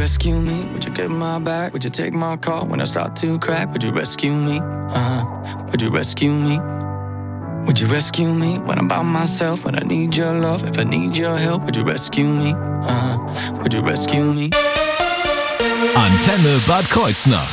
rescue me? Would you get my back? Would you take my call when I start to crack? Would you rescue me? Would you rescue me? Would you rescue me when I'm by myself? When I need your love, if I need your help, would you rescue me? Would you rescue me? Antenne Bad Kreuznach.